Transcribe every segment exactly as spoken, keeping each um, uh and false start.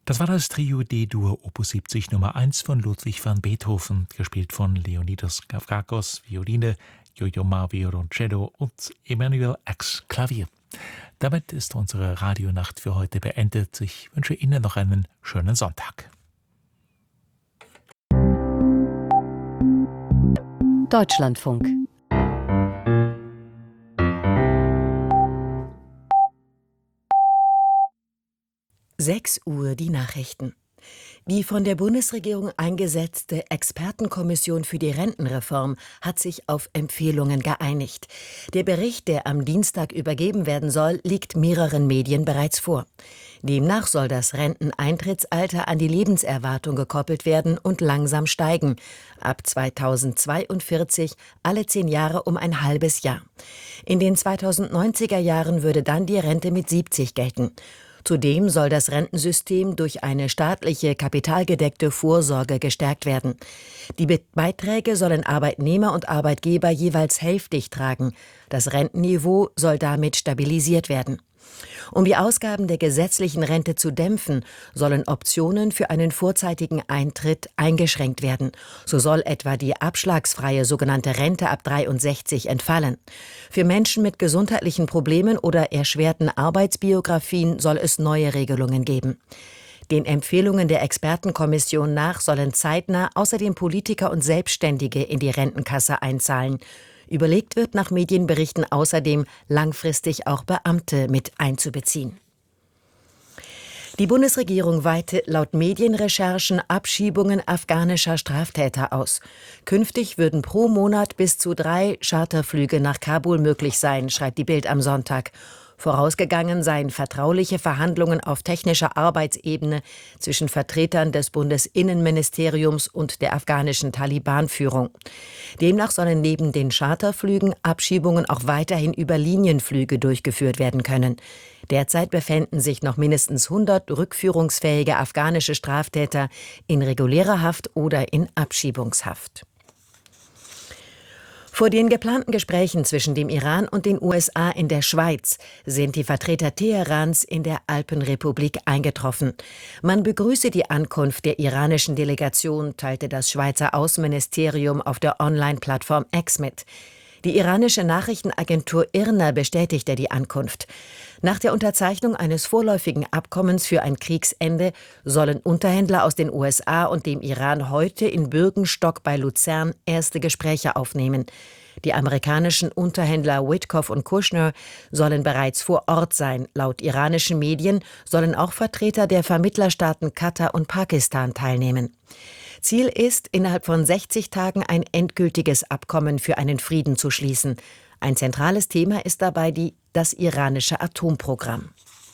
Das war das Trio D-Dur Opus siebzig Nummer eins von Ludwig van Beethoven, gespielt von Leonidas Kavrakos, Violine, Jojo Ma Violoncello und Emanuel Ax Klavier. Damit ist unsere Radionacht für heute beendet. Ich wünsche Ihnen noch einen schönen Sonntag. Deutschlandfunk. sechs Uhr die Nachrichten. Die von der Bundesregierung eingesetzte Expertenkommission für die Rentenreform hat sich auf Empfehlungen geeinigt. Der Bericht, der am Dienstag übergeben werden soll, liegt mehreren Medien bereits vor. Demnach soll das Renteneintrittsalter an die Lebenserwartung gekoppelt werden und langsam steigen. Ab zweitausendzweiundvierzig alle zehn Jahre um ein halbes Jahr. In den zweitausendneunziger Jahren würde dann die Rente mit siebzig gelten. Zudem soll das Rentensystem durch eine staatliche, kapitalgedeckte Vorsorge gestärkt werden. Die Be- Beiträge sollen Arbeitnehmer und Arbeitgeber jeweils hälftig tragen. Das Rentenniveau soll damit stabilisiert werden. Um die Ausgaben der gesetzlichen Rente zu dämpfen, sollen Optionen für einen vorzeitigen Eintritt eingeschränkt werden. So soll etwa die abschlagsfreie sogenannte Rente ab dreiundsechzig entfallen. Für Menschen mit gesundheitlichen Problemen oder erschwerten Arbeitsbiografien soll es neue Regelungen geben. Den Empfehlungen der Expertenkommission nach sollen zeitnah außerdem Politiker und Selbstständige in die Rentenkasse einzahlen. Überlegt wird nach Medienberichten außerdem, langfristig auch Beamte mit einzubeziehen. Die Bundesregierung weite laut Medienrecherchen Abschiebungen afghanischer Straftäter aus. Künftig würden pro Monat bis zu drei Charterflüge nach Kabul möglich sein, schreibt die Bild am Sonntag. Vorausgegangen seien vertrauliche Verhandlungen auf technischer Arbeitsebene zwischen Vertretern des Bundesinnenministeriums und der afghanischen Taliban-Führung. Demnach sollen neben den Charterflügen Abschiebungen auch weiterhin über Linienflüge durchgeführt werden können. Derzeit befänden sich noch mindestens hundert rückführungsfähige afghanische Straftäter in regulärer Haft oder in Abschiebungshaft. Vor den geplanten Gesprächen zwischen dem Iran und den U S A in der Schweiz sind die Vertreter Teherans in der Alpenrepublik eingetroffen. Man begrüße die Ankunft der iranischen Delegation, teilte das Schweizer Außenministerium auf der Online-Plattform X mit. Die iranische Nachrichtenagentur I R N A bestätigte die Ankunft. Nach der Unterzeichnung eines vorläufigen Abkommens für ein Kriegsende sollen Unterhändler aus den U S A und dem Iran heute in Bürgenstock bei Luzern erste Gespräche aufnehmen. Die amerikanischen Unterhändler Witkoff und Kushner sollen bereits vor Ort sein. Laut iranischen Medien sollen auch Vertreter der Vermittlerstaaten Katar und Pakistan teilnehmen. Ziel ist, innerhalb von sechzig Tagen ein endgültiges Abkommen für einen Frieden zu schließen. Ein zentrales Thema ist dabei die, das iranische Atomprogramm.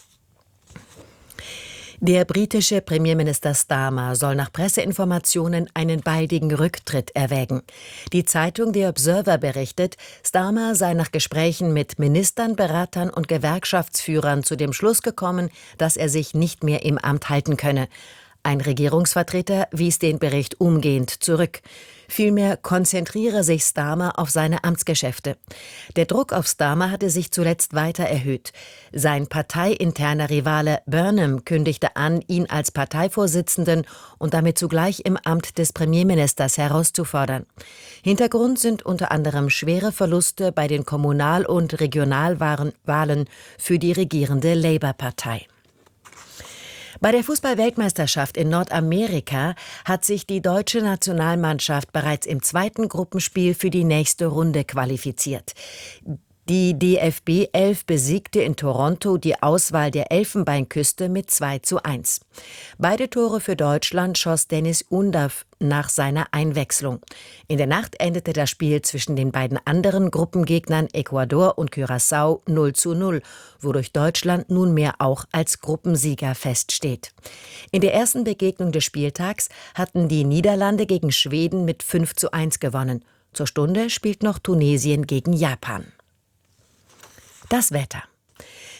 Der britische Premierminister Starmer soll nach Presseinformationen einen baldigen Rücktritt erwägen. Die Zeitung The Observer berichtet, Starmer sei nach Gesprächen mit Ministern, Beratern und Gewerkschaftsführern zu dem Schluss gekommen, dass er sich nicht mehr im Amt halten könne. Ein Regierungsvertreter wies den Bericht umgehend zurück. Vielmehr konzentriere sich Starmer auf seine Amtsgeschäfte. Der Druck auf Starmer hatte sich zuletzt weiter erhöht. Sein parteiinterner Rivale Burnham kündigte an, ihn als Parteivorsitzenden und damit zugleich im Amt des Premierministers herauszufordern. Hintergrund sind unter anderem schwere Verluste bei den Kommunal- und Regionalwahlen für die regierende Labour-Partei. Bei der Fußball-Weltmeisterschaft in Nordamerika hat sich die deutsche Nationalmannschaft bereits im zweiten Gruppenspiel für die nächste Runde qualifiziert. Die D F B elf besiegte in Toronto die Auswahl der Elfenbeinküste mit zwei zu eins. Beide Tore für Deutschland schoss Dennis Undav nach seiner Einwechslung. In der Nacht endete das Spiel zwischen den beiden anderen Gruppengegnern Ecuador und Curaçao null zu null, wodurch Deutschland nunmehr auch als Gruppensieger feststeht. In der ersten Begegnung des Spieltags hatten die Niederlande gegen Schweden mit fünf zu eins gewonnen. Zur Stunde spielt noch Tunesien gegen Japan. Das Wetter.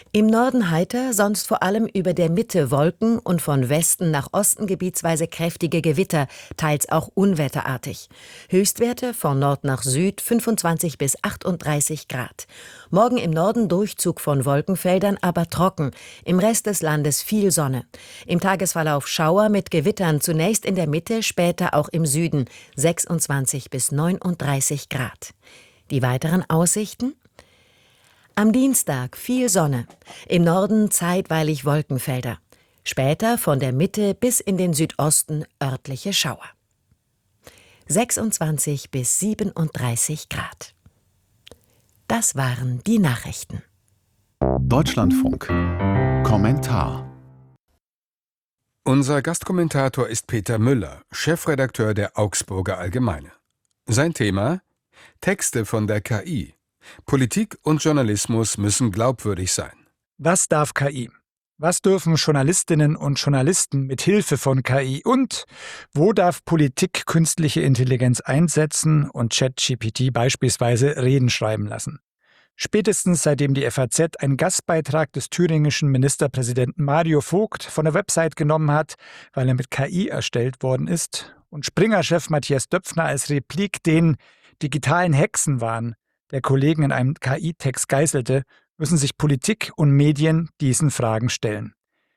Im Norden heiter, sonst vor allem über der Mitte Wolken und von Westen nach Osten gebietsweise kräftige Gewitter, teils auch unwetterartig. Höchstwerte von Nord nach Süd fünfundzwanzig bis achtunddreißig Grad. Morgen im Norden Durchzug von Wolkenfeldern, aber trocken. Im Rest des Landes viel Sonne. Im Tagesverlauf Schauer mit Gewittern, zunächst in der Mitte, später auch im Süden, sechsundzwanzig bis neununddreißig Grad. Die weiteren Aussichten? Am Dienstag viel Sonne, im Norden zeitweilig Wolkenfelder. Später von der Mitte bis in den Südosten örtliche Schauer. sechsundzwanzig bis siebenunddreißig Grad. Das waren die Nachrichten. Deutschlandfunk. Kommentar. Unser Gastkommentator ist Peter Müller, Chefredakteur der Augsburger Allgemeine. Sein Thema: Texte von der K I. Politik und Journalismus müssen glaubwürdig sein. Was darf K I? Was dürfen Journalistinnen und Journalisten mit Hilfe von K I? Und wo darf Politik künstliche Intelligenz einsetzen und ChatGPT beispielsweise Reden schreiben lassen? Spätestens seitdem die F A Z einen Gastbeitrag des thüringischen Ministerpräsidenten Mario Vogt von der Website genommen hat, weil er mit K I erstellt worden ist, und Springer-Chef Matthias Döpfner als Replik den digitalen Hexenwahn der Kollegen in einem K I-Text geißelte, müssen sich Politik und Medien diesen Fragen stellen.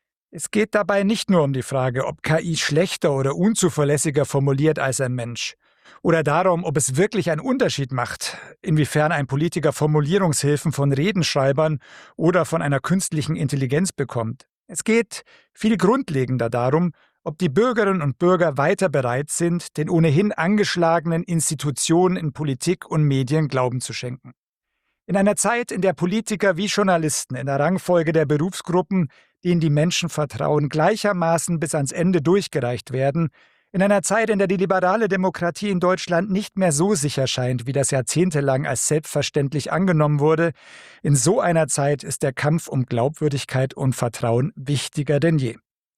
Es geht dabei nicht nur um die Frage, ob K I schlechter oder unzuverlässiger formuliert als ein Mensch, oder darum, ob es wirklich einen Unterschied macht, inwiefern ein Politiker Formulierungshilfen von Redenschreibern oder von einer künstlichen Intelligenz bekommt. Es geht viel grundlegender darum, ob die Bürgerinnen und Bürger weiter bereit sind, den ohnehin angeschlagenen Institutionen in Politik und Medien Glauben zu schenken. In einer Zeit, in der Politiker wie Journalisten in der Rangfolge der Berufsgruppen, denen die Menschen vertrauen, gleichermaßen bis ans Ende durchgereicht werden, in einer Zeit, in der die liberale Demokratie in Deutschland nicht mehr so sicher scheint, wie das jahrzehntelang als selbstverständlich angenommen wurde, in so einer Zeit ist der Kampf um Glaubwürdigkeit und Vertrauen wichtiger denn je.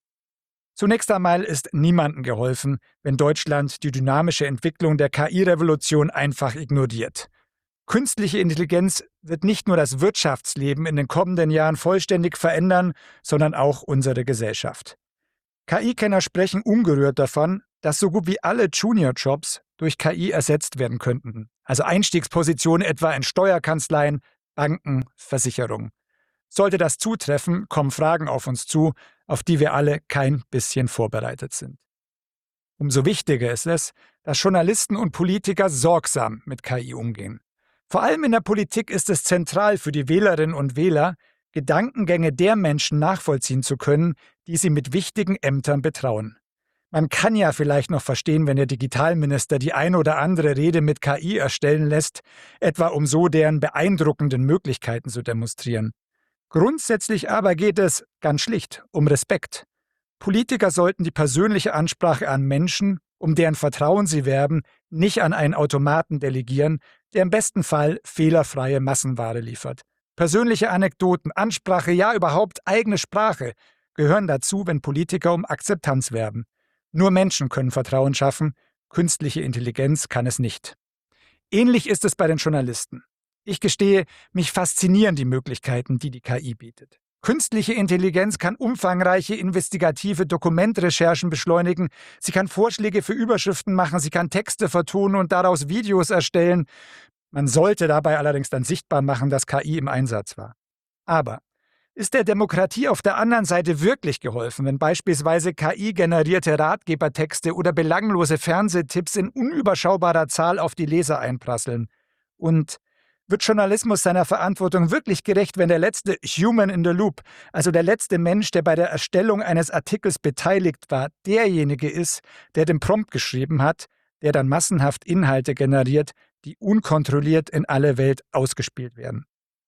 Zunächst einmal ist niemandem geholfen, wenn Deutschland die dynamische Entwicklung der K I-Revolution einfach ignoriert. Künstliche Intelligenz wird nicht nur das Wirtschaftsleben in den kommenden Jahren vollständig verändern, sondern auch unsere Gesellschaft. K I-Kenner sprechen ungerührt davon, dass so gut wie alle Junior-Jobs durch K I ersetzt werden könnten. Also Einstiegspositionen etwa in Steuerkanzleien, Banken, Versicherungen. Sollte das zutreffen, kommen Fragen auf uns zu, auf die wir alle kein bisschen vorbereitet sind. Umso wichtiger ist es, dass Journalisten und Politiker sorgsam mit K I umgehen. Vor allem in der Politik ist es zentral für die Wählerinnen und Wähler, Gedankengänge der Menschen nachvollziehen zu können, die sie mit wichtigen Ämtern betrauen. Man kann ja vielleicht noch verstehen, wenn der Digitalminister die ein oder andere Rede mit K I erstellen lässt, etwa um so deren beeindruckenden Möglichkeiten zu demonstrieren. Grundsätzlich aber geht es, ganz schlicht, um Respekt. Politiker sollten die persönliche Ansprache an Menschen, um deren Vertrauen sie werben, nicht an einen Automaten delegieren, der im besten Fall fehlerfreie Massenware liefert. Persönliche Anekdoten, Ansprache, ja überhaupt eigene Sprache gehören dazu, wenn Politiker um Akzeptanz werben. Nur Menschen können Vertrauen schaffen, künstliche Intelligenz kann es nicht. Ähnlich ist es bei den Journalisten. Ich gestehe, mich faszinieren die Möglichkeiten, die die K I bietet. Künstliche Intelligenz kann umfangreiche investigative Dokumentrecherchen beschleunigen, sie kann Vorschläge für Überschriften machen, sie kann Texte vertonen und daraus Videos erstellen. Man sollte dabei allerdings dann sichtbar machen, dass K I im Einsatz war. Aber ist der Demokratie auf der anderen Seite wirklich geholfen, wenn beispielsweise K I-generierte Ratgebertexte oder belanglose Fernsehtipps in unüberschaubarer Zahl auf die Leser einprasseln? Und wird Journalismus seiner Verantwortung wirklich gerecht, wenn der letzte Human in the Loop, also der letzte Mensch, der bei der Erstellung eines Artikels beteiligt war, derjenige ist, der den Prompt geschrieben hat, der dann massenhaft Inhalte generiert, die unkontrolliert in alle Welt ausgespielt werden?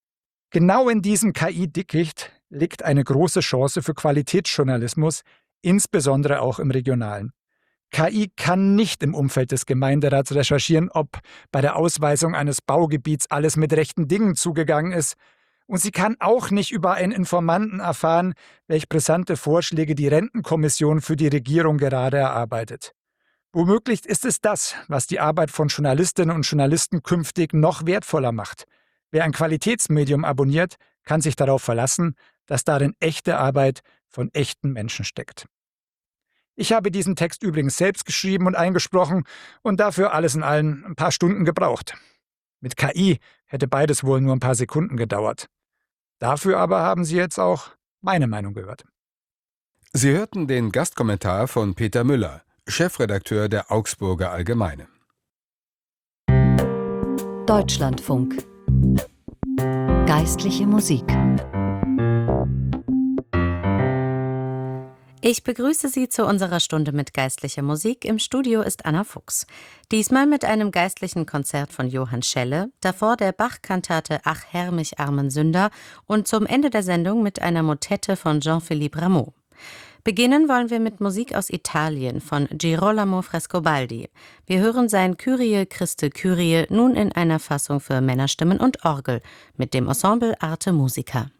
Genau in diesem K I-Dickicht liegt eine große Chance für Qualitätsjournalismus, insbesondere auch im Regionalen. K I kann nicht im Umfeld des Gemeinderats recherchieren, ob bei der Ausweisung eines Baugebiets alles mit rechten Dingen zugegangen ist. Und sie kann auch nicht über einen Informanten erfahren, welche brisante Vorschläge die Rentenkommission für die Regierung gerade erarbeitet. Womöglich ist es das, was die Arbeit von Journalistinnen und Journalisten künftig noch wertvoller macht. Wer ein Qualitätsmedium abonniert, kann sich darauf verlassen, dass darin echte Arbeit von echten Menschen steckt. Ich habe diesen Text übrigens selbst geschrieben und eingesprochen und dafür alles in allem ein paar Stunden gebraucht. Mit K I hätte beides wohl nur ein paar Sekunden gedauert. Dafür aber haben Sie jetzt auch meine Meinung gehört. Sie hörten den Gastkommentar von Peter Müller, Chefredakteur der Augsburger Allgemeine. Deutschlandfunk. Geistliche Musik. Ich begrüße Sie zu unserer Stunde mit geistlicher Musik. Im Studio ist Anna Fuchs. Diesmal mit einem geistlichen Konzert von Johann Schelle, davor der Bach-Kantate Ach Herr, mich armen Sünder und zum Ende der Sendung mit einer Motette von Jean-Philippe Rameau. Beginnen wollen wir mit Musik aus Italien von Girolamo Frescobaldi. Wir hören sein Kyrie Christe Kyrie nun in einer Fassung für Männerstimmen und Orgel mit dem Ensemble Arte Musica.